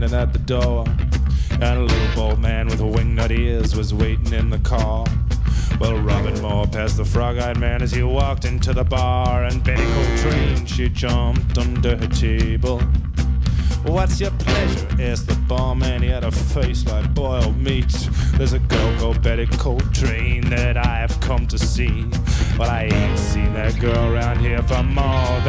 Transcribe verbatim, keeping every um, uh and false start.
and at the door, and a little bald man with wingnut ears was waiting in the car. Well, Robin Moore passed the frog-eyed man as he walked into the bar, and Betty Coltrane, she jumped under her table. "What's your pleasure?" asked the barman. He had a face like boiled meat. "There's a girl called Betty Coltrane that I have come to see, but I ain't seen that girl around here for more than